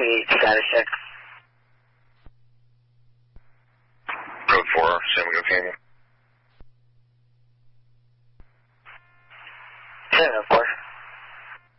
need status check. Code 4, San Diego Canyon.